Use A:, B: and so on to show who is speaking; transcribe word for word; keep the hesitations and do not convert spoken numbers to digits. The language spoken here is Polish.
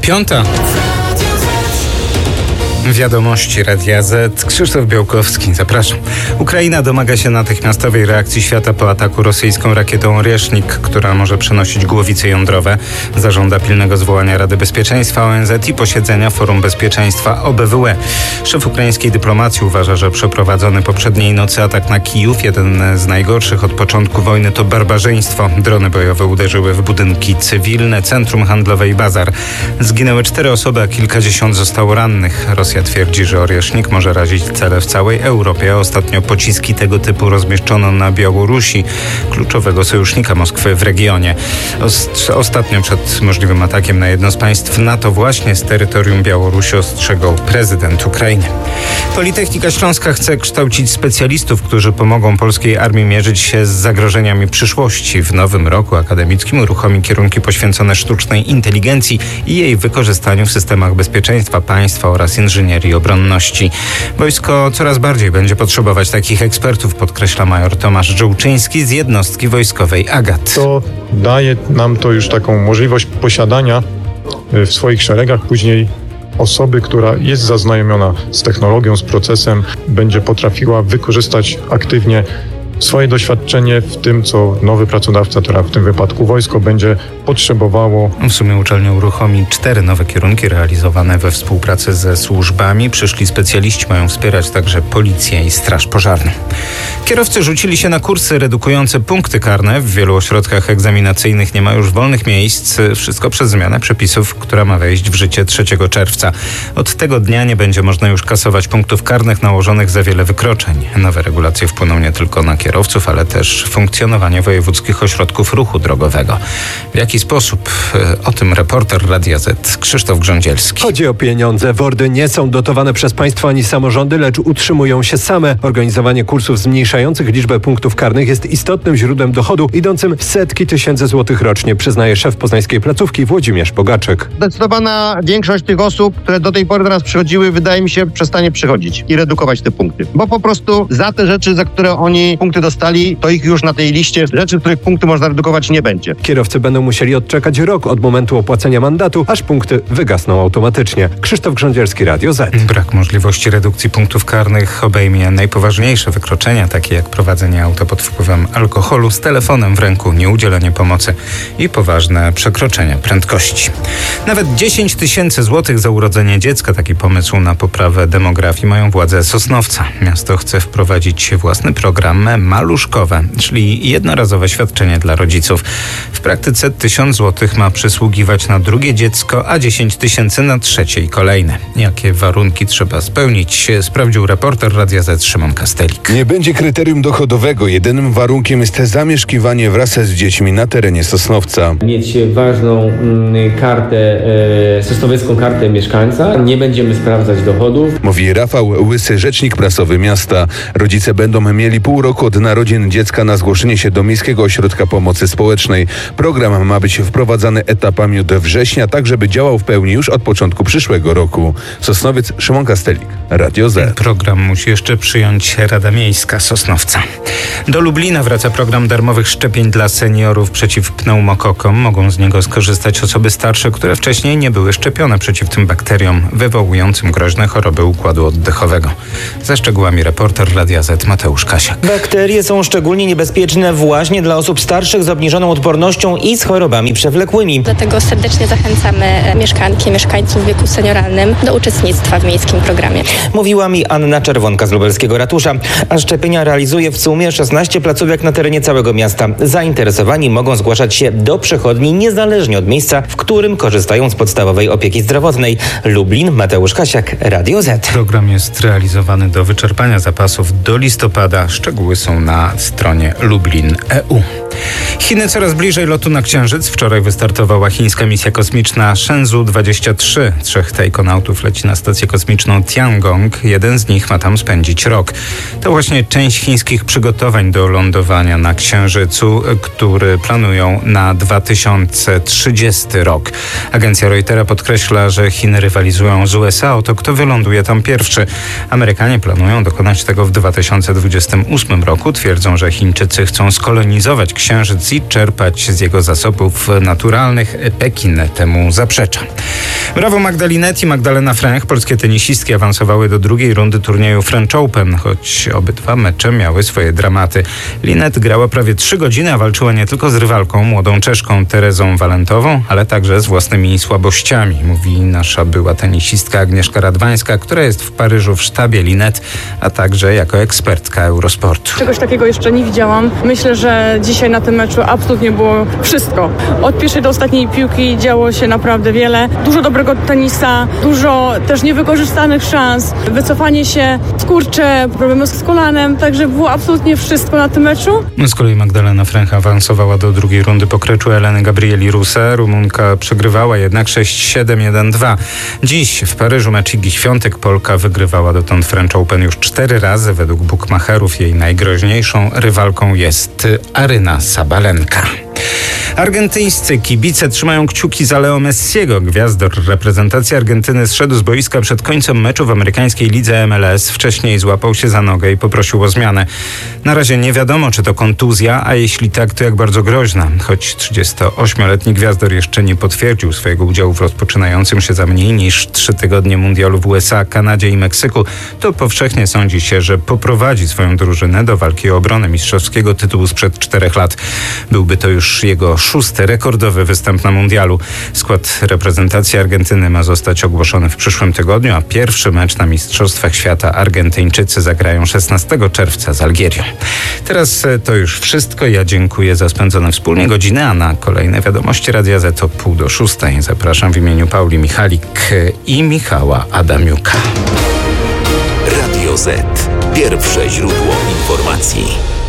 A: Piąta. Wiadomości Radia Z. Krzysztof Białkowski, zapraszam. Ukraina domaga się natychmiastowej reakcji świata po ataku rosyjską rakietą Oрешnik, która może przenosić głowice jądrowe. Zażąda pilnego zwołania Rady Bezpieczeństwa O N Z i posiedzenia Forum Bezpieczeństwa O B W E. Szef ukraińskiej dyplomacji uważa, że przeprowadzony poprzedniej nocy atak na Kijów, jeden z najgorszych od początku wojny, to barbarzyństwo. Drony bojowe uderzyły w budynki cywilne, centrum handlowe i bazar. Zginęły cztery osoby, a kilkadziesiąt zostało rannych. Rosja twierdzi, że Oрешnik może razić cele w całej Europie. Ostatnio pociski tego typu rozmieszczono na Białorusi, kluczowego sojusznika Moskwy w regionie. Ost- ostatnio przed możliwym atakiem na jedno z państw NATO właśnie z terytorium Białorusi ostrzegał prezydent Ukrainy. Politechnika Śląska chce kształcić specjalistów, którzy pomogą polskiej armii mierzyć się z zagrożeniami przyszłości. W nowym roku akademickim uruchomi kierunki poświęcone sztucznej inteligencji i jej wykorzystaniu w systemach bezpieczeństwa państwa oraz inżynierii i obronności. Wojsko coraz bardziej będzie potrzebować takich ekspertów, podkreśla major Tomasz Żółczyński z jednostki wojskowej Agat.
B: To daje nam to już taką możliwość posiadania w swoich szeregach później osoby, która jest zaznajomiona z technologią, z procesem, będzie potrafiła wykorzystać aktywnie swoje doświadczenie w tym, co nowy pracodawca, która w tym wypadku wojsko, będzie potrzebowało.
A: W sumie uczelnia uruchomi cztery nowe kierunki realizowane we współpracy ze służbami. Przyszli specjaliści mają wspierać także policję i straż pożarną. Kierowcy rzucili się na kursy redukujące punkty karne. W wielu ośrodkach egzaminacyjnych nie ma już wolnych miejsc. Wszystko przez zmianę przepisów, która ma wejść w życie trzeciego czerwca. Od tego dnia nie będzie można już kasować punktów karnych nałożonych za wiele wykroczeń. Nowe regulacje wpłyną nie tylko na kierowców, ale też funkcjonowanie wojewódzkich ośrodków ruchu drogowego. W jaki sposób? O tym reporter Radia Z Krzysztof Grządzielski.
C: Chodzi o pieniądze. WORD-y nie są dotowane przez państwo ani samorządy, lecz utrzymują się same. Organizowanie kursów zmniejszających liczbę punktów karnych jest istotnym źródłem dochodu, idącym w setki tysięcy złotych rocznie, przyznaje szef poznańskiej placówki Włodzimierz Pogaczek.
D: Zdecydowana większość tych osób, które do tej pory do nas przychodziły, wydaje mi się, przestanie przychodzić i redukować te punkty. Bo po prostu za te rzeczy, za które oni punkty dostali, to ich już na tej liście rzeczy, których punkty można redukować, nie będzie.
C: Kierowcy będą musieli odczekać rok od momentu opłacenia mandatu, aż punkty wygasną automatycznie. Krzysztof Grządzielski, Radio Z.
A: Brak możliwości redukcji punktów karnych obejmie najpoważniejsze wykroczenia, takie jak prowadzenie auta pod wpływem alkoholu z telefonem w ręku, nieudzielenie pomocy i poważne przekroczenie prędkości. Nawet dziesięć tysięcy złotych za urodzenie dziecka. Taki pomysł na poprawę demografii mają władze Sosnowca. Miasto chce wprowadzić własny program maluszkowe, czyli jednorazowe świadczenie dla rodziców. W praktyce tysiąc złotych ma przysługiwać na drugie dziecko, a dziesięć tysięcy na trzecie i kolejne. Jakie warunki trzeba spełnić, sprawdził reporter Radia Z Szymon Kastelik.
E: Nie będzie kryterium dochodowego. Jedynym warunkiem jest zamieszkiwanie wraz z dziećmi na terenie Sosnowca.
F: Mieć ważną mm, kartę, e, sosnowiecką kartę mieszkańca. Nie będziemy sprawdzać dochodów.
E: Mówi Rafał Łysy, rzecznik prasowy miasta. Rodzice będą mieli pół roku od narodzin dziecka na zgłoszenie się do Miejskiego Ośrodka Pomocy Społecznej. Program ma być wprowadzany etapami od września, tak żeby działał w pełni już od początku przyszłego roku. Sosnowiec, Szymon Kastelik, Radio Z.
A: Program musi jeszcze przyjąć Rada Miejska Sosnowca. Do Lublina wraca program darmowych szczepień dla seniorów przeciw pneumokokom. Mogą z niego skorzystać osoby starsze, które wcześniej nie były szczepione przeciw tym bakteriom wywołującym groźne choroby układu oddechowego. Ze szczegółami reporter Radia Z Mateusz Kasiak.
G: Bakterie są szczególnie niebezpieczne właśnie dla osób starszych z obniżoną odpornością i z chorobami przewlekłymi.
H: Dlatego serdecznie zachęcamy mieszkanki, mieszkańców w wieku senioralnym do uczestnictwa w miejskim programie.
G: Mówiła mi Anna Czerwonka z lubelskiego ratusza, a szczepienia realizuje w sumie szesnaście placówek na terenie całego miasta. Zainteresowani mogą zgłaszać się do przychodni niezależnie od miejsca, w którym korzystają z podstawowej opieki zdrowotnej. Lublin, Mateusz Kasiak, Radio Z.
A: Program jest realizowany do wyczerpania zapasów do listopada. Szczegóły są na stronie Lublin kropka e u. Chiny coraz bliżej lotu na Księżyc. Wczoraj wystartowała chińska misja kosmiczna Shenzhou dwadzieścia trzy. Trzech tajkonautów leci na stację kosmiczną Tiangong. Jeden z nich ma tam spędzić rok. To właśnie część chińskich przygotowań do lądowania na Księżycu, który planują na dwa tysiące trzydziesty rok. Agencja Reutera podkreśla, że Chiny rywalizują z U S A o to, kto wyląduje tam pierwszy. Amerykanie planują dokonać tego w dwa tysiące dwudziestym ósmym roku. Twierdzą, że Chińczycy chcą skolonizować Księżyc i czerpać z jego zasobów naturalnych. Pekin temu zaprzecza. Brawo Magdalinet i Magdalena Fręch. Polskie tenisistki awansowały do drugiej rundy turnieju French Open, choć obydwa mecze miały swoje dramaty. Linet grała prawie trzy godziny, a walczyła nie tylko z rywalką, młodą Czeszką Terezą Walentową, ale także z własnymi słabościami, mówi nasza była tenisistka Agnieszka Radwańska, która jest w Paryżu w sztabie Linet, a także jako ekspertka Eurosportu.
I: Czegoś takiego jeszcze nie widziałam. Myślę, że dzisiaj na tym meczu absolutnie było wszystko. Od pierwszej do ostatniej piłki działo się naprawdę wiele. Dużo dobrego tenisa, dużo też niewykorzystanych szans, wycofanie się, skurcze, problemy z kolanem, także było absolutnie wszystko na tym meczu.
A: Z kolei Magdalena Fręch awansowała do drugiej rundy pokryczu Eleny Gabrieli Ruse. Rumunka przegrywała jednak sześć siedem jeden dwa. Dziś w Paryżu mecz Igi Świątek Polka wygrywała dotąd French Open już cztery razy. Według bukmacherów jej najgroźniejszą rywalką jest Aryna Sabalenka. Argentyńscy kibice trzymają kciuki za Leo Messiego. Gwiazdor reprezentacji Argentyny zszedł z boiska przed końcem meczu w amerykańskiej lidze M L S. Wcześniej złapał się za nogę i poprosił o zmianę. Na razie nie wiadomo, czy to kontuzja, a jeśli tak, to jak bardzo groźna. Choć trzydziestoośmioletni gwiazdor jeszcze nie potwierdził swojego udziału w rozpoczynającym się za mniej niż trzy tygodnie mundialu w U S A, Kanadzie i Meksyku, to powszechnie sądzi się, że poprowadzi swoją drużynę do walki o obronę mistrzowskiego tytułu sprzed czterech lat. Byłby to już jego szósty rekordowy występ na mundialu. Skład reprezentacji Argentyny ma zostać ogłoszony w przyszłym tygodniu, a pierwszy mecz na Mistrzostwach Świata Argentyńczycy zagrają szesnastego czerwca z Algierią. Teraz to już wszystko. Ja dziękuję za spędzone wspólnie godziny, a na kolejne wiadomości Radia Z o pół do szóstej. Zapraszam w imieniu Pauli Michalik i Michała Adamiuka.
J: Radio Z. Pierwsze źródło informacji.